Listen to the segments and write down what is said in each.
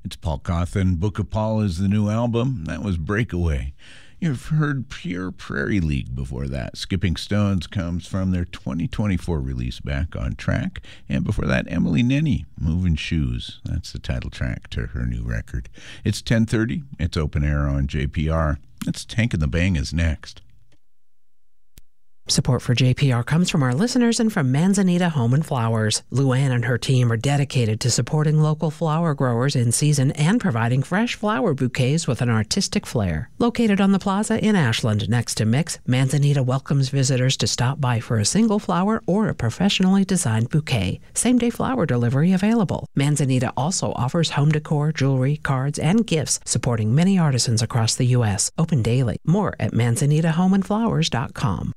It's Paul Cawthon. Book of Paul is the new album. That was Breakaway. You've heard Pure Prairie League before that. Skipping Stones comes from their 2024 release, Back on Track. And before that, Emily Nenny, Moving Shoes. That's the title track to her new record. It's 10:30. It's open air on JPR. It's Tank and the Bang is next. Support for JPR comes from our listeners and from Manzanita Home and Flowers. Luann and her team are dedicated to supporting local flower growers in season and providing fresh flower bouquets with an artistic flair. Located on the plaza in Ashland next to Mix, Manzanita welcomes visitors to stop by for a single flower or a professionally designed bouquet. Same-day flower delivery available. Manzanita also offers home decor, jewelry, cards, and gifts, supporting many artisans across the U.S. Open daily. More at manzanitahomeandflowers.com.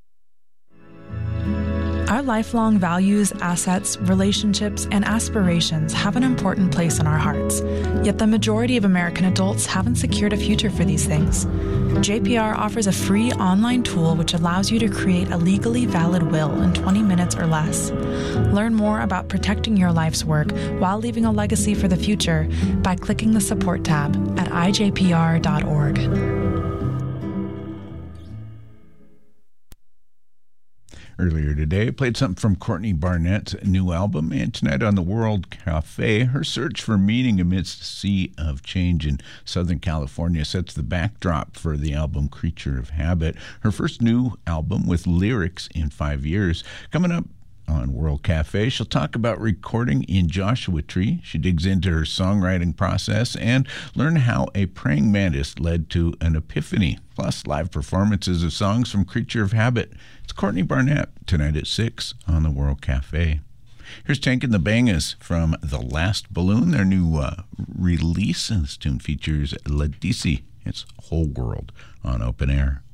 Our lifelong values, assets, relationships, and aspirations have an important place in our hearts. Yet the majority of American adults haven't secured a future for these things. JPR offers a free online tool which allows you to create a legally valid will in 20 minutes or less. Learn more about protecting your life's work while leaving a legacy for the future by clicking the support tab at ijpr.org. Earlier today, I played something from Courtney Barnett's new album, and tonight on the World Cafe, her search for meaning amidst a sea of change in Southern California sets the backdrop for the album Creature of Habit, her first new album with lyrics in 5 years. Coming up on World Cafe, she'll talk about recording in Joshua Tree. She digs into her songwriting process and learn how a praying mantis led to an epiphany, plus live performances of songs from Creature of Habit. It's Courtney Barnett tonight at 6 on the World Cafe. Here's Tank and the Bangas from The Last Balloon, their new release, and this tune features Ledisi. It's Whole World on Open Air.